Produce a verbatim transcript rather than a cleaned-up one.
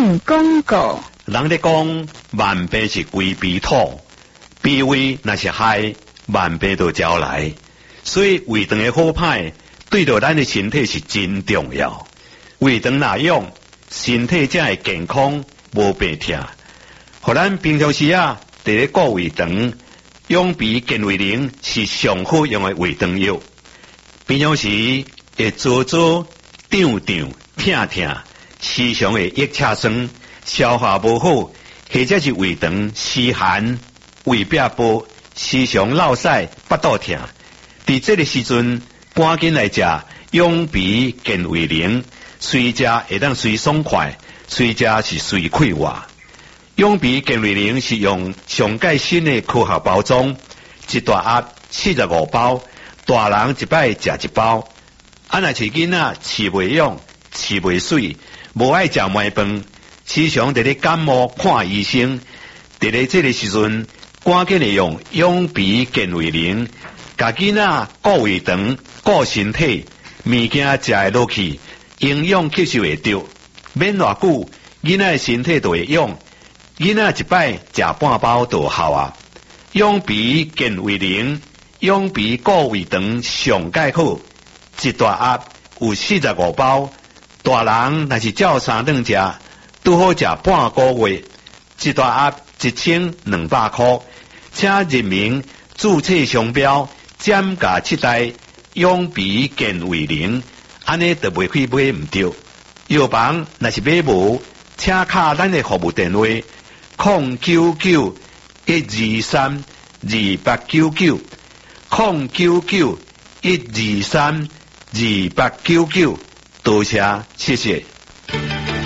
性广告。 人咧讲万病是归脾土，脾胃若是害，万病就招来。所以胃肠的好歹，对着咱的身体是真重要。胃肠哪用，身体才会健康，无病痛。互咱平常时啊，伫咧顾胃肠，养脾健胃灵是上好用的胃肠药。平常时会做做、胀胀、痛痛，时常会腋车酸，消化无好，或者是胃肠湿寒、胃壁薄，时常落屎、腹肚痛。伫这个时阵，赶紧来食养脾健胃灵，随食会当随爽快，随食是随快活。养脾健胃灵是用上盖新的科学包装，一大盒四十五包，大人一摆食一包。啊，若是囡仔饲袂养、饲袂水，无爱食糜饭，时常伫咧感冒看医生，伫咧这个时阵，赶紧利用养脾健胃灵，甲囡仔顾胃肠、顾身体，物件食会落去，营养吸收会着，免偌久，囡仔的身体就会养。囡仔一摆食半包就有效啊！养脾健胃灵，养脾顾胃肠上盖好，一大盒有四十五包，大人若是照三顿食，拄好食半个月。一大盒一千两百块，请认明注册商标，减价七代养脾健胃灵，安尼就袂去买唔着。药房若是买无，请敲咱的服务电话。零九九一二三二八九九，零九九一二三二八九九，多谢，谢谢。